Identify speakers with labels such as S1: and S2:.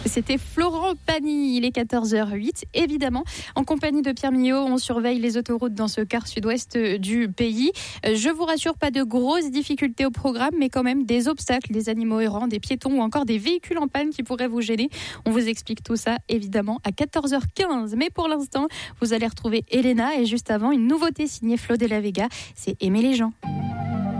S1: C'était Florent Pagny, il est 14h08. Évidemment, en compagnie de Pierre Millot, on surveille les autoroutes dans ce quart sud-ouest du pays. Je vous rassure, pas de grosses difficultés au programme, mais quand même des obstacles, des animaux errants, des piétons ou encore des véhicules en panne qui pourraient vous gêner. On vous explique tout ça, évidemment, à 14h15. Mais pour l'instant, vous allez retrouver Elena et juste avant, une nouveauté signée Flo de la Vega, c'est Aimer les gens.